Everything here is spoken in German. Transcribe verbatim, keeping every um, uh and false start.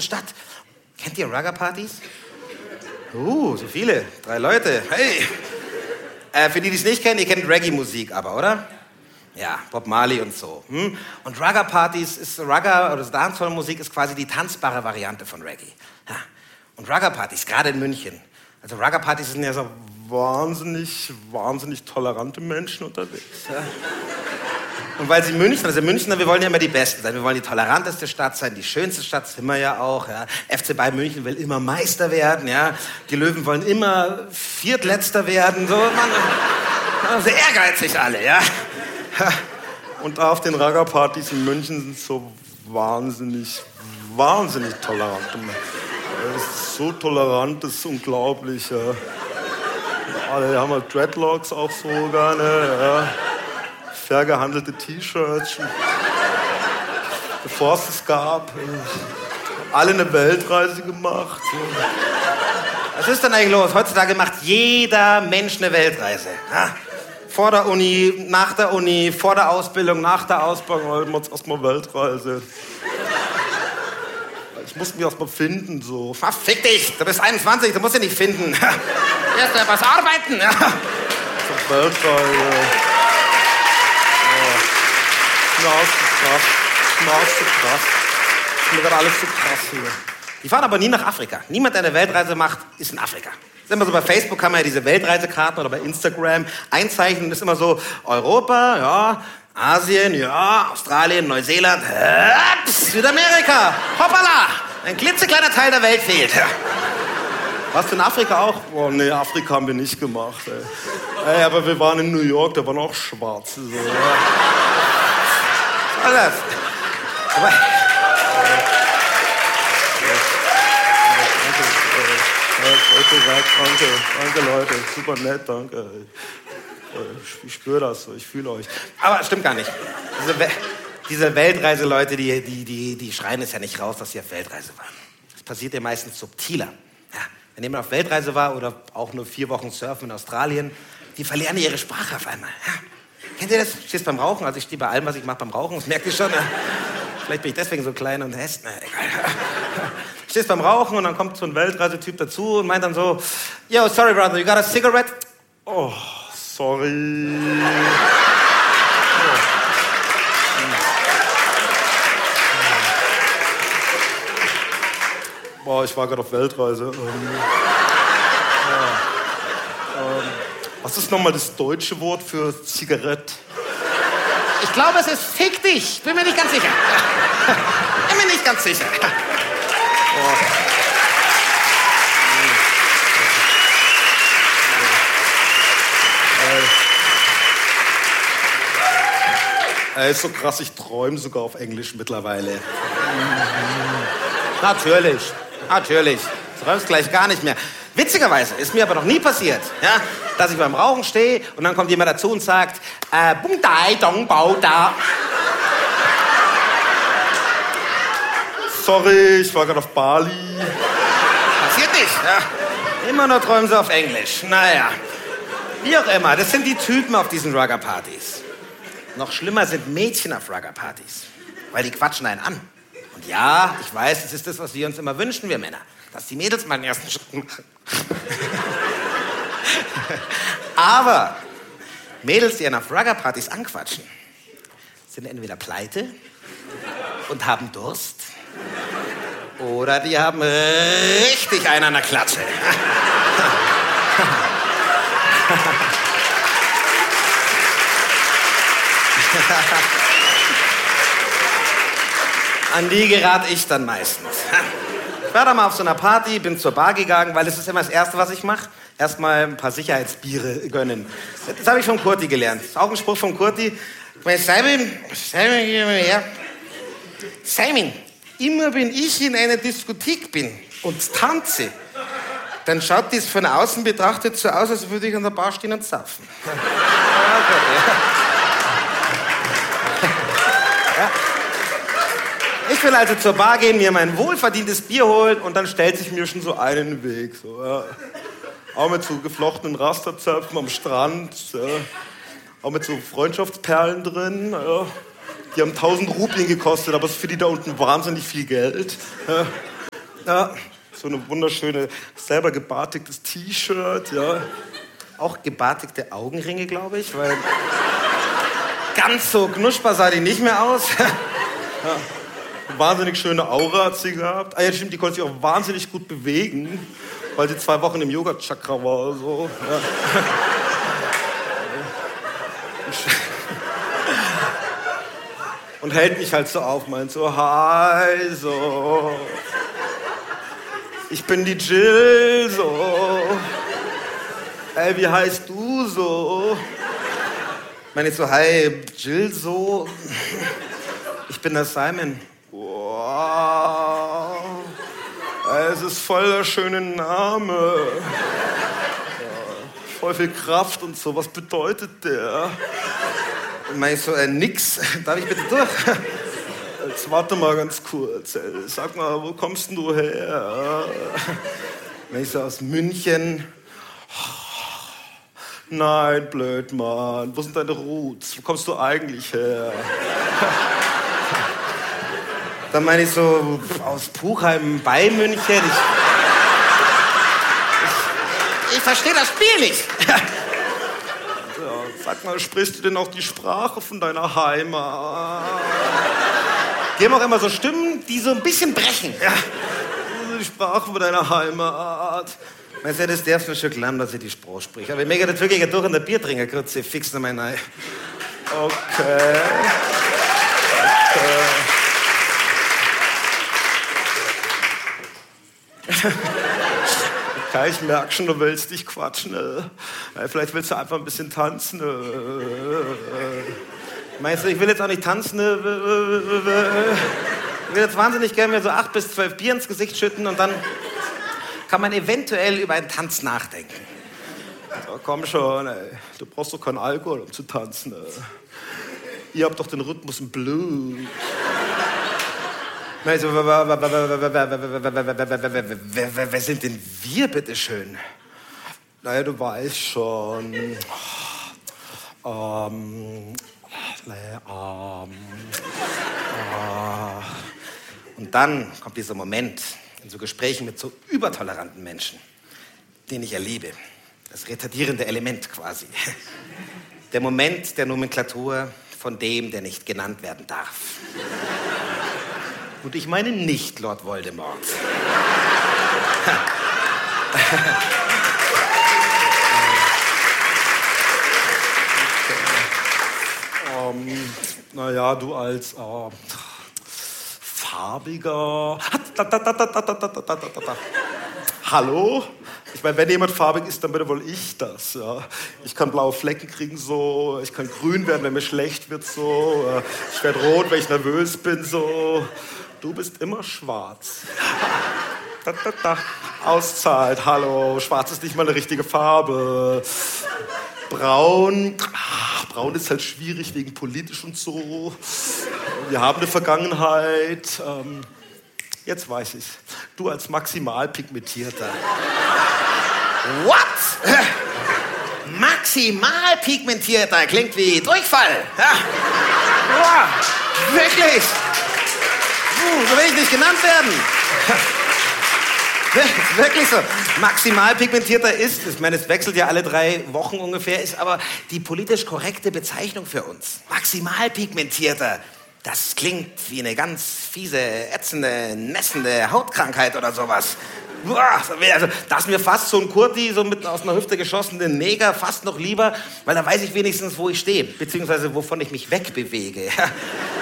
große Stadt. Kennt ihr Ragga-Partys? Uh, so viele. Drei Leute. Hey. Äh, für die, die es nicht kennen, ihr kennt Reggae-Musik aber, oder? Ja, Bob Marley und so. Hm? Und Ragga-Partys ist, Ragga oder Dancehall-Musik ist quasi die tanzbare Variante von Reggae. Ja. Und Ragga-Partys, gerade in München. Also Ragga-Partys sind ja so wahnsinnig, wahnsinnig tolerante Menschen unterwegs. Ja. Und weil sie München, also Münchner, wir wollen ja immer die Besten sein. Wir wollen die toleranteste Stadt sein, die schönste Stadt sind wir ja auch. Ja. F C Bayern München will immer Meister werden. Ja. Die Löwen wollen immer Viertletzter werden. So, man, sehr ehrgeizig alle, ja. Und auf den Ragga-Partys in München sind so wahnsinnig, wahnsinnig tolerante Menschen. Das ist so tolerant, das ist unglaublich. Ja. Alle haben halt Dreadlocks auch so gerne. Ja. Fair gehandelte T-Shirts. Bevor es es gab. Alle eine Weltreise gemacht. Was ist denn eigentlich los? Heutzutage macht jeder Mensch eine Weltreise. Ja? Vor der Uni, nach der Uni, vor der Ausbildung, nach der Ausbildung. Heute macht's erstmal Weltreise. Ich muss mich erstmal finden, so. Ach, fick dich! Du bist einundzwanzig, du musst dich nicht finden. Erst mal was arbeiten. Ja. So Weltreise. Schnauz zu krass. Schnauz zu krass. Das ist mir gerade alles zu krass hier. Die fahren aber nie nach Afrika. Niemand, der eine Weltreise macht, ist in Afrika. Das ist immer so, bei Facebook kann man ja diese Weltreisekarten oder bei Instagram einzeichnen. Das ist immer so, Europa, ja, Asien, ja, Australien, Neuseeland, Ups, Südamerika, hoppala, ein klitzekleiner Teil der Welt fehlt. Warst du in Afrika auch? Oh nee, Afrika haben wir nicht gemacht. Ey. Ey, aber wir waren in New York, da waren auch Schwarze. So, ja. Alles. Aber Danke, danke Leute, super nett, danke. Ich spüre das so, ich fühle euch. Aber stimmt gar nicht. Diese, We diese Weltreise-Leute, die, die, die, die schreien es ja nicht raus, dass sie auf Weltreise waren. Das passiert ja meistens subtiler. Ja, wenn jemand auf Weltreise war oder auch nur vier Wochen surfen in Australien, die verlieren ihre Sprache auf einmal. Ja. Kennt ihr das? Stehst beim Rauchen, also ich stehe bei allem, was ich mache beim Rauchen, das merkt ihr schon. Ja. Vielleicht bin ich deswegen so klein und hässlich. Na, egal. Stehst beim Rauchen und dann kommt so ein Weltreisetyp dazu und meint dann so, yo, sorry brother, you got a cigarette? Oh, sorry. Boah, ich war gerade auf Weltreise. Ähm, ja. ähm, was ist nochmal das deutsche Wort für Zigarette? Ich glaube, es ist fick dich. Bin mir nicht ganz sicher. Bin mir nicht ganz sicher. Oh. Ey, ist so krass, ich träume sogar auf Englisch mittlerweile. Natürlich, natürlich. Du träumst gleich gar nicht mehr. Witzigerweise ist mir aber noch nie passiert, ja, dass ich beim Rauchen stehe und dann kommt jemand dazu und sagt, äh, Bung Dai Dong Bau Da. Sorry, ich war gerade auf Bali. Passiert nicht, ja. Immer nur träumen sie auf Englisch. Naja, wie auch immer, das sind die Typen auf diesen Ragga-Partys. Noch schlimmer sind Mädchen auf Ragga-Partys, weil die quatschen einen an. Und ja, ich weiß, das ist das, was wir uns immer wünschen, wir Männer, dass die Mädels mal den ersten Schritt machen. Aber Mädels, die einen auf Ragga-Partys anquatschen, sind entweder pleite und haben Durst oder die haben richtig einen an der Klatsche. An die gerate ich dann meistens. Ich war da mal auf so einer Party, bin zur Bar gegangen, weil das ist immer das Erste, was ich mache. Erstmal ein paar Sicherheitsbiere gönnen. Das habe ich von Kurti gelernt. Das ist auch ein Spruch von Kurti. Simon, Simon, geh mal her. Simon, immer wenn ich in einer Diskothek bin und tanze, dann schaut das von außen betrachtet so aus, als würde ich an der Bar stehen und saufen. Ja, ja. Ja. Ich will also zur Bar gehen, mir mein wohlverdientes Bier holen und dann stellt sich mir schon so einen Weg. So, ja. Auch mit so geflochtenen Rasterzöpfen am Strand. Ja. Auch mit so Freundschaftsperlen drin. Ja. Die haben tausend Rupien gekostet, aber es ist für die da unten wahnsinnig viel Geld. Ja. Ja, so eine wunderschöne, selber gebartigtes T-Shirt, ja. Auch gebartigte Augenringe, glaube ich, weil ganz so knusprig sah die nicht mehr aus. Ja. Eine wahnsinnig schöne Aura hat sie gehabt. Ah ja, stimmt, die konnte sich auch wahnsinnig gut bewegen, weil sie zwei Wochen im Yoga-Chakra war oder so. Ja. Und hält mich halt so auf, meint so, hi, so. Ich bin die Jill, so. Ey, wie heißt du so? Meine ich so, hi, Jill, so. Ich bin der Simon. Wow. Ey, es ist voll der schöne Name. Ja, voll viel Kraft und so. Was bedeutet der? Und meine ich so, äh, nix. Darf ich bitte durch? Jetzt warte mal ganz kurz. Ey. Sag mal, wo kommst denn du her? Meine ich so, aus München. Nein, blöd, Mann. Wo sind deine Roots? Wo kommst du eigentlich her? Dann meine ich so, aus Puchheim bei München. Ich, ich, ich verstehe das Spiel nicht. Ja, sag mal, sprichst du denn auch die Sprache von deiner Heimat? Die haben auch immer so Stimmen, die so ein bisschen brechen. Ja, die Sprache von deiner Heimat. Meinst du, das darf ein Stück Lamm, dass ich die Sprache spreche. Aber ich möchte das wirklich durch in der Biertrinkergrütze fix noch mal rein. Okay. Okay. Okay, ich merke schon, du willst dich quatschen. Ne? Vielleicht willst du einfach ein bisschen tanzen. Ne? Meinst du, ich will jetzt auch nicht tanzen? Ne? Ich will jetzt wahnsinnig gerne mir so acht bis zwölf Bier ins Gesicht schütten und dann kann man eventuell über einen Tanz nachdenken. So, komm schon, ey. Du brauchst doch keinen Alkohol, um zu tanzen. Ey. Ihr habt doch den Rhythmus im Blut. Also, wer sind denn wir, bitteschön? Naja, du weißt schon. Ähm, ähm, äh. Und dann kommt dieser Moment in so Gesprächen mit so übertoleranten Menschen, den ich erlebe. Das retardierende Element quasi. Der Moment der Nomenklatur von dem, der nicht genannt werden darf. Und ich meine nicht Lord Voldemort. ähm, naja, du als äh, farbiger... Hallo? Ich meine, wenn jemand farbig ist, dann bin wohl ich das. Ja. Ich kann blaue Flecken kriegen so, ich kann grün werden, wenn mir schlecht wird so, ich werde rot, wenn ich nervös bin so. Du bist immer schwarz. Da, da, da. Auszahlt, hallo, schwarz ist nicht mal eine richtige Farbe. Braun, ach, braun ist halt schwierig wegen politisch und so. Wir haben eine Vergangenheit. Ähm, jetzt weiß ich's. Du als maximal pigmentierter. What? Maximal pigmentierter klingt wie Durchfall. Ja. Wow. Wirklich? Uh, so will ich nicht genannt werden. Wirklich so. Maximal pigmentierter ist, ich meine, es wechselt ja alle drei Wochen ungefähr, ist aber die politisch korrekte Bezeichnung für uns. Maximal pigmentierter. Das klingt wie eine ganz fiese, ätzende, nässende Hautkrankheit oder sowas. Also, das ist mir fast so ein Kurti, so mit aus einer Hüfte geschossene Neger, fast noch lieber, weil da weiß ich wenigstens, wo ich stehe, beziehungsweise wovon ich mich wegbewege.